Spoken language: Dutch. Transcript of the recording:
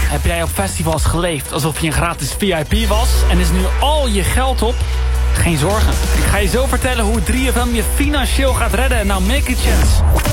Heb jij op festivals geleefd alsof je een gratis VIP was en is nu al je geld op? Geen zorgen. Ik ga je zo vertellen hoe 3FM je financieel gaat redden. Nou, make a chance.